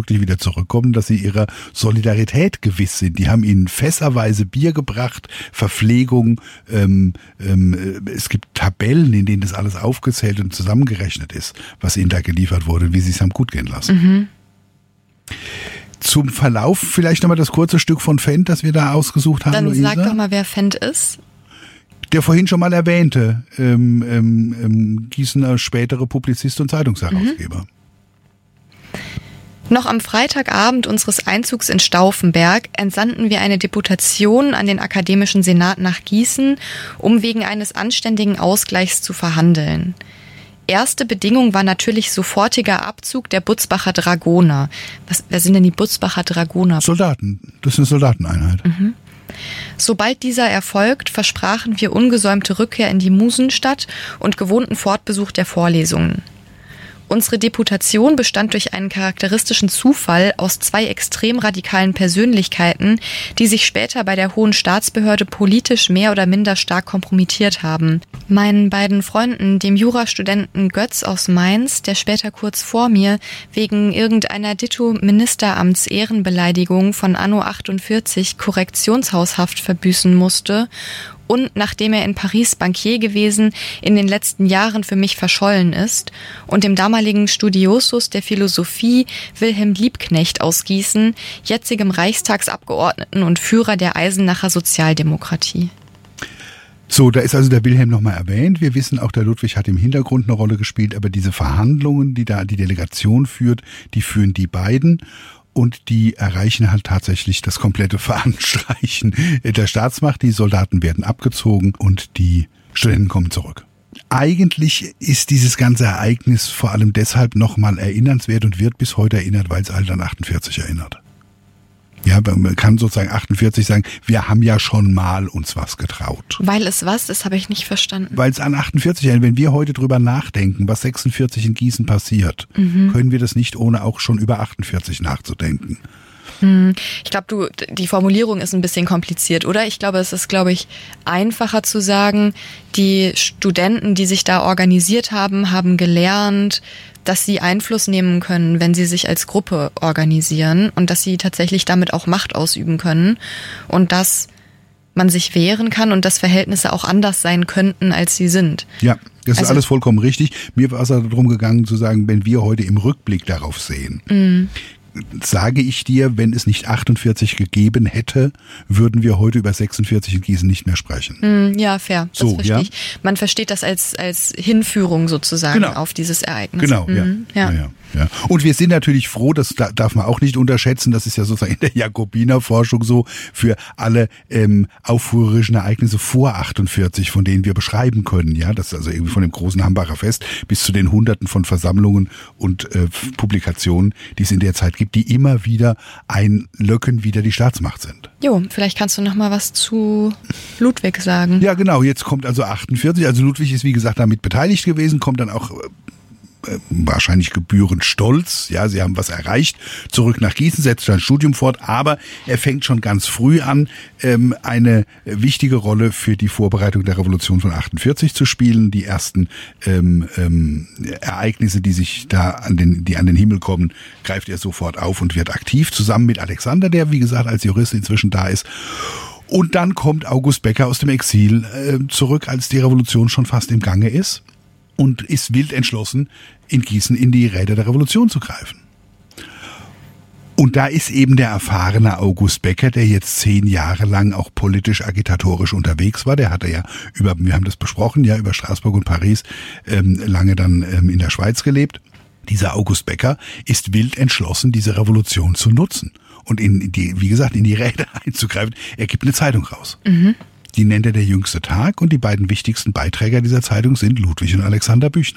wirklich wieder zurückkommen, dass sie ihrer Solidarität gewiss sind. Die haben ihnen fässerweise Bier gebracht, Verpflegung, es gibt Tabellen, in denen das alles aufgezählt und zusammengerechnet ist, was ihnen da geliefert wurde und wie sie es haben gut gehen lassen. Mhm. Zum Verlauf vielleicht nochmal das kurze Stück von Fendt, das wir da ausgesucht haben, Dann Luisa. sag doch mal, wer Fendt ist. Der vorhin schon mal erwähnte Gießener spätere Publizist und Zeitungsherausgeber. Noch am Freitagabend unseres Einzugs in Stauffenberg entsandten wir eine Deputation an den Akademischen Senat nach Gießen, um wegen eines anständigen Ausgleichs zu verhandeln. Erste Bedingung war natürlich sofortiger Abzug der Butzbacher Dragoner. Wer sind denn die Butzbacher Dragoner? Soldaten, das ist eine Soldateneinheit. Mhm. Sobald dieser erfolgt, versprachen wir ungesäumte Rückkehr in die Musenstadt und gewohnten Fortbesuch der Vorlesungen. Unsere Deputation bestand durch einen charakteristischen Zufall aus 2 extrem radikalen Persönlichkeiten, die sich später bei der Hohen Staatsbehörde politisch mehr oder minder stark kompromittiert haben. Meinen beiden Freunden, dem Jurastudenten Götz aus Mainz, der später kurz vor mir wegen irgendeiner Ditto-Ministeramts-Ehrenbeleidigung von Anno 48 Korrektionshaushaft verbüßen musste, und nachdem er in Paris Bankier gewesen, in den letzten Jahren für mich verschollen ist, und dem damaligen Studiosus der Philosophie Wilhelm Liebknecht aus Gießen, jetzigem Reichstagsabgeordneten und Führer der Eisenacher Sozialdemokratie. So, da ist also der Wilhelm nochmal erwähnt. Wir wissen auch, der Ludwig hat im Hintergrund eine Rolle gespielt, aber diese Verhandlungen, die da die Delegation führt, die führen die beiden. Und die erreichen halt tatsächlich das komplette Fahnenstreichen der Staatsmacht. Die Soldaten werden abgezogen und die Studenten kommen zurück. Eigentlich ist dieses ganze Ereignis vor allem deshalb nochmal erinnernswert und wird bis heute erinnert, weil es halt an 48 erinnert. Ja, man kann sozusagen 48 sagen, wir haben ja schon mal uns was getraut. Weil es was? Das habe ich nicht verstanden. Weil es an 48, wenn wir heute drüber nachdenken, was 46 in Gießen passiert, können wir das nicht, ohne auch schon über 48 nachzudenken. Ich glaube, die Formulierung ist ein bisschen kompliziert, oder? Ich glaube, es ist, einfacher zu sagen, die Studenten, die sich da organisiert haben, haben gelernt, dass sie Einfluss nehmen können, wenn sie sich als Gruppe organisieren und dass sie tatsächlich damit auch Macht ausüben können und dass man sich wehren kann und dass Verhältnisse auch anders sein könnten, als sie sind. Ja, das ist alles vollkommen richtig. Mir war es darum gegangen zu sagen, wenn wir heute im Rückblick darauf sehen, sage ich dir, wenn es nicht 48 gegeben hätte, würden wir heute über 46 in Gießen nicht mehr sprechen. Ja, fair. Das verstehe ich. Man versteht das als Hinführung sozusagen auf dieses Ereignis. Genau, ja. Und wir sind natürlich froh, das darf man auch nicht unterschätzen, das ist ja sozusagen in der Jakobinerforschung so, für alle aufrührerischen Ereignisse vor 48, von denen wir beschreiben können. Ja, das ist also irgendwie von dem großen Hambacher Fest bis zu den Hunderten von Versammlungen und Publikationen, die es in der Zeit gibt, die immer wieder ein Löcken wieder die Staatsmacht sind. Jo, vielleicht kannst du noch mal was zu Ludwig sagen. Ja, genau, jetzt kommt also 48, also Ludwig ist wie gesagt damit beteiligt gewesen, kommt dann auch wahrscheinlich gebührend stolz, ja, sie haben was erreicht, zurück nach Gießen, setzt sein Studium fort, aber er fängt schon ganz früh an, eine wichtige Rolle für die Vorbereitung der Revolution von 48 zu spielen. Die ersten Ereignisse, die sich da an den Himmel kommen, greift er sofort auf und wird aktiv, zusammen mit Alexander, der wie gesagt als Jurist inzwischen da ist. Und dann kommt August Becker aus dem Exil zurück, als die Revolution schon fast im Gange ist. Und ist wild entschlossen, in Gießen in die Räder der Revolution zu greifen. Und da ist eben der erfahrene August Becker, der jetzt 10 Jahre lang auch politisch agitatorisch unterwegs war. Der hatte ja wir haben das besprochen, ja, über Straßburg und Paris lange dann in der Schweiz gelebt. Dieser August Becker ist wild entschlossen, diese Revolution zu nutzen und wie gesagt, in die Räder einzugreifen. Er gibt eine Zeitung raus. Die nennt er Der jüngste Tag und die beiden wichtigsten Beiträger dieser Zeitung sind Ludwig und Alexander Büchner.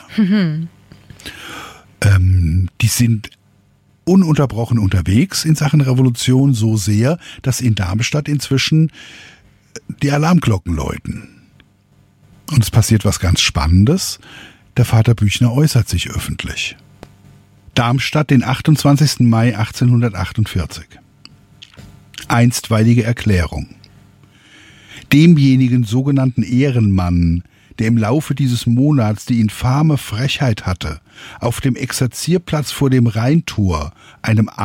Die sind ununterbrochen unterwegs in Sachen Revolution, so sehr, dass in Darmstadt inzwischen die Alarmglocken läuten. Und es passiert was ganz Spannendes. Der Vater Büchner äußert sich öffentlich. Darmstadt, den 28. Mai 1848. Einstweilige Erklärung. Demjenigen sogenannten Ehrenmann, der im Laufe dieses Monats die infame Frechheit hatte, auf dem Exerzierplatz vor dem Rheintor einem